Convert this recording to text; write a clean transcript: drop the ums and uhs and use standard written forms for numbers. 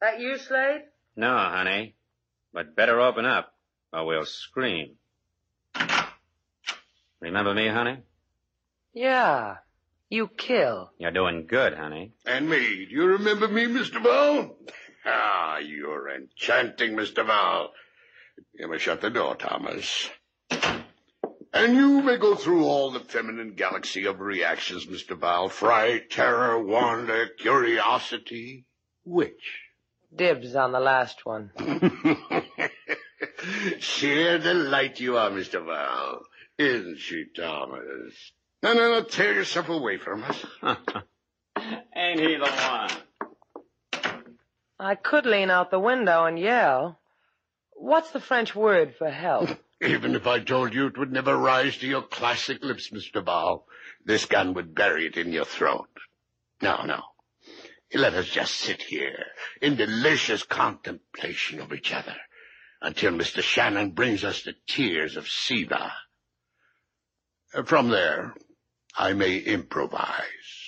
That you, Slade? No, honey. But better open up, or we'll scream. Remember me, honey? Yeah. You kill. You're doing good, honey. And me. Do you remember me, Mr. Val? Ah, you're enchanting, Mr. Val. You may shut the door, Thomas. And you may go through all the feminine galaxy of reactions, Mr. Val. Fright, terror, wonder, curiosity. Which? Dibs on the last one. Sheer delight you are, Mr. Val. Isn't she, Thomas? No, tear yourself away from us. Ain't he the one? I could lean out the window and yell. What's the French word for help? Even if I told you, it would never rise to your classic lips, Mr. Val. This gun would bury it in your throat. No. Let us just sit here in delicious contemplation of each other until Mr. Shannon brings us the tears of Siva. From there, I may improvise.